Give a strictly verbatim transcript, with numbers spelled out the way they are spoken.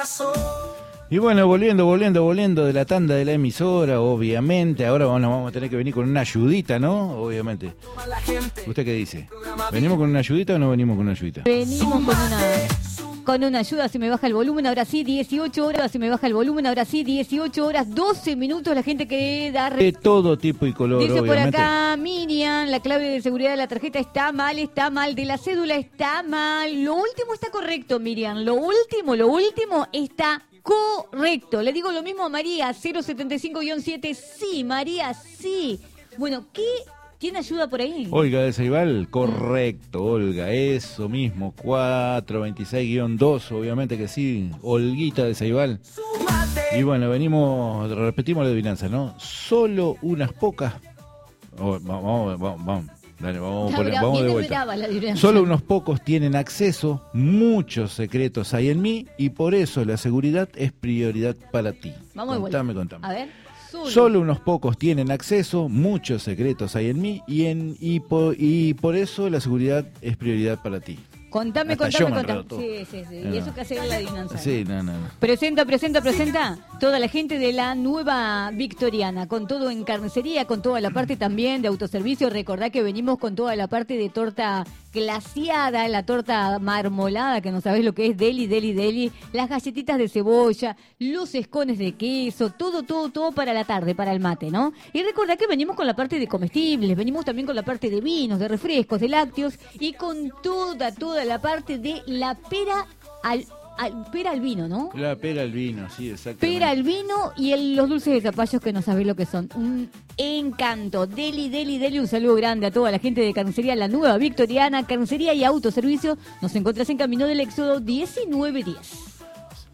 Y bueno, volviendo, volviendo, volviendo de la tanda de la emisora, obviamente, ahora bueno, vamos a tener que venir con una ayudita, ¿no? Obviamente. ¿Usted qué dice? ¿Venimos con una ayudita o no venimos con una ayudita? Venimos con una... Con una ayuda, si me baja el volumen, ahora sí, dieciocho horas, si me baja el volumen, ahora sí, dieciocho horas, doce minutos, la gente que da... De todo tipo y color, Dice obviamente. por acá, Miriam, la clave de seguridad de la tarjeta está mal, está mal, de la cédula está mal. Lo último está correcto, Miriam, lo último, lo último está correcto. Le digo lo mismo a María, cero setenta y cinco guión siete, sí, María, sí. Bueno, ¿qué... ¿Tiene ayuda por ahí? Olga de Ceibal, correcto, Olga, eso mismo, cuatrocientos veintiséis guión dos, obviamente que sí, Olguita de Ceibal. Y bueno, venimos, repetimos la adivinanza, ¿no? Solo unas pocas... Oh, vamos, vamos, vamos, dale, vamos, Está poner, bra- vamos de viene vuelta. brava la adivinanza. Solo unos pocos tienen acceso, muchos secretos hay en mí y por eso la seguridad es prioridad para ti. Vamos de vuelta. Contame, contame. A ver. Solo. Solo unos pocos tienen acceso, muchos secretos hay en mí y, en, y, por, y por eso la seguridad es prioridad para ti. Contame, Hasta contame, yo me contame. enredo todo. Sí, sí, sí. No. Y eso que hace la adivinanza. Sí, no, no, no. Presenta, presenta, presenta toda la gente de la nueva Victoriana, con todo en carnicería, con toda la parte también de autoservicio. Recordá que venimos con toda la parte de torta glaciada, la torta marmolada, que no sabés lo que es, deli, deli, deli, las galletitas de cebolla, los escones de queso, todo, todo, todo para la tarde, para el mate, ¿no? Y recordá que venimos con la parte de comestibles, venimos también con la parte de vinos, de refrescos, de lácteos y con toda, toda la parte de la pera al, al pera al vino, ¿no? La pera al vino, sí, exactamente. Pera al vino y el, los dulces de zapallos que no sabés lo que son. Un encanto. Deli, deli, deli. Un saludo grande a toda la gente de Carnicería La Nueva Victoriana, Carnicería y Autoservicio. Nos encontrás en Camino del Éxodo diecinueve diez.